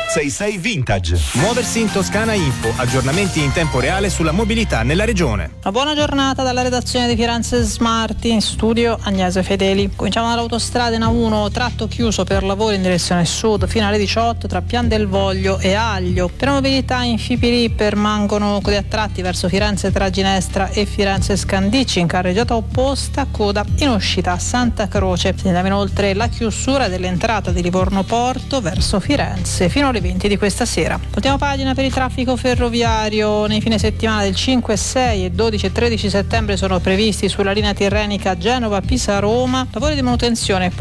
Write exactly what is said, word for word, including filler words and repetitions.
sei sei Vintage. Muoversi in Toscana Info, aggiornamenti in tempo reale sulla mobilità nella regione. Una buona giornata dalla redazione di Firenze Smart, in studio Agnese Fedeli. Cominciamo dall'autostrada in A uno, tratto chiuso per lavori in direzione sud fino alle diciotto tra Pian del Voglio e Aglio. Per mobilità in Fipili permangono code a tratti verso Firenze tra Ginestra e Firenze Scandicci, in carreggiata opposta, coda in uscita a Santa Croce. Segnaliamo inoltre la chiusura dell'entrata di Livorno Porto verso Firenze fino alle venti di questa sera. Ultima pagina per il traffico ferroviario. Nei fine settimana del cinque, sei e dodici e tredici settembre sono previsti sulla linea tirrenica Genova-Pisa-Roma lavori di manutenzione